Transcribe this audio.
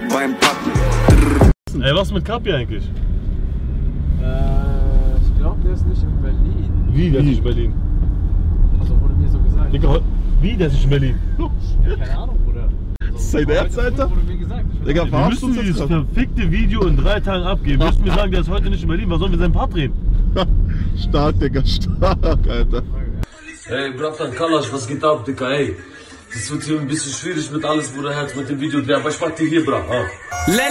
beim Packen. Ey, was ist mit Kapi eigentlich? Ich glaube, der ist nicht in Berlin. Wie, der ist nicht in Berlin? Also wurde mir so gesagt. Digga, wie, der ist nicht in Berlin? Ja, keine Ahnung, Bruder. Das ist sein Ernst, Alter? Wurde mir gesagt. Digga, Wir verarschst müssen uns dieses jetzt gerade? verfickte Video in 3 Tagen abgeben. Müssen wir sagen, der ist heute nicht in Berlin. Was sollen wir seinen Part drehen? Stark, Digga, stark, Alter. Ey, Bratan Kalash, was geht ab, Digga, ey? Das wird hier ein bisschen schwierig mit alles, Bruder, Herz, mit dem Video drehen, aber ich mach dir hier, Bra.